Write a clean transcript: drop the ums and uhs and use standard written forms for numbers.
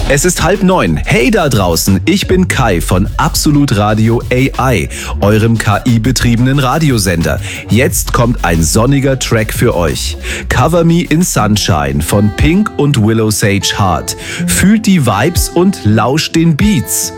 Es ist 8:30. Hey da draußen, ich bin Kai von Absolut Radio AI, eurem KI-betriebenen Radiosender. Jetzt kommt ein sonniger Track für euch. Cover Me in Sunshine von Pink und Willow Sage Hart. Fühlt die Vibes und lauscht den Beats.